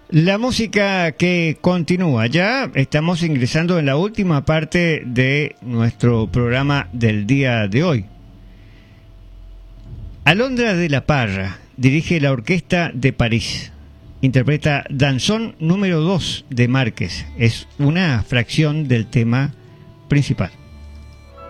La música que continúa, ya estamos ingresando en la última parte de nuestro programa del día de hoy. Alondra de la Parra dirige la Orquesta de París. Interpreta Danzón número 2 de Márquez. Es una fracción del tema principal.